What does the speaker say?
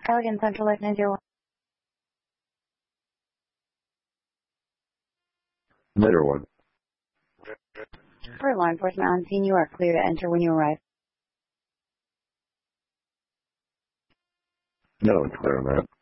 Allegan Central Life 901. Later one. For law enforcement on scene, you are clear to enter when you arrive. No, it's clear on that.